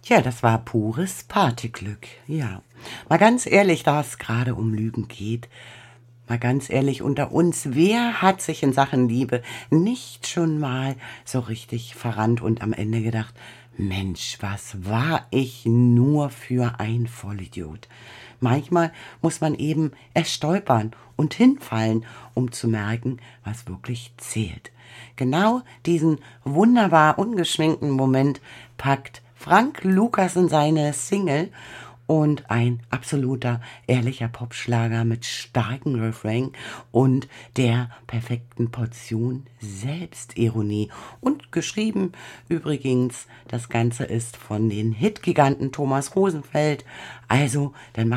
Ja, das war pures Partyglück, ja. Mal ganz ehrlich, da es gerade um Lügen geht, mal ganz ehrlich unter uns, wer hat sich in Sachen Liebe nicht schon mal so richtig verrannt und am Ende gedacht: „Mensch, was war ich nur für ein Vollidiot?“ Manchmal muss man eben erst stolpern und hinfallen, um zu merken, was wirklich zählt. Genau diesen wunderbar ungeschminkten Moment packt Frank Lucas in seine Single und ein absoluter, ehrlicher Popschlager mit starkem Refrain und der perfekten Portion Selbstironie. Und geschrieben übrigens, das Ganze ist von den Hitgiganten Thomas Rosenfeld. Also, dann